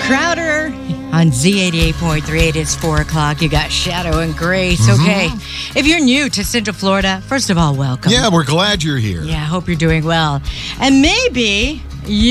Crowder on Z88.3. It is 4 o'clock. You got Shadow and Grace. Okay. If you're new to Central Florida, first of all, welcome. Yeah, we're glad you're here. Yeah, I hope you're doing well. And maybe you